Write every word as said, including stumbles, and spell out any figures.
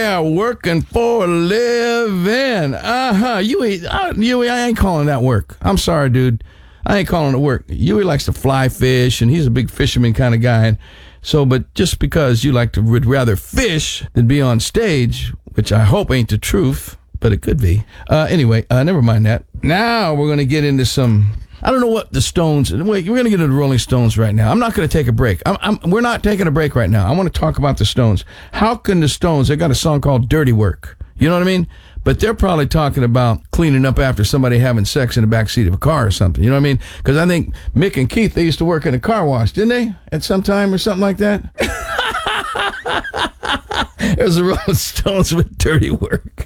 Yeah, working for a living. Uh-huh. Huey, uh, Huey, I ain't calling that work. I'm sorry, dude. I ain't calling it work. Huey likes to fly fish, and he's a big fisherman kind of guy. And so, but just because you like to would rather fish than be on stage, which I hope ain't the truth, but it could be. Uh, anyway, uh, never mind that. Now we're going to get into some... I don't know what the Stones... Wait, we're going to get into the Rolling Stones right now. I'm not going to take a break. I'm, I'm, we're not taking a break right now. I want to talk about the Stones. How can the Stones... They got a song called Dirty Work. You know what I mean? But they're probably talking about cleaning up after somebody having sex in the backseat of a car or something. You know what I mean? Because I think Mick and Keith, they used to work in a car wash, didn't they? At some time or something like that? There's the Rolling Stones with Dirty Work.